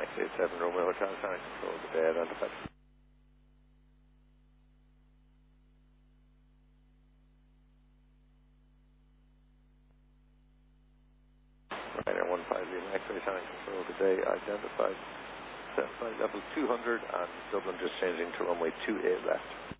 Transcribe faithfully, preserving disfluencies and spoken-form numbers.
X eight seven Romeo Hotel, Sonic Control, good day, identified. Ryanair one five zero X-ray Sonic Control, good day, identified. Set flight level two hundred and Dublin just changing to runway two eight left.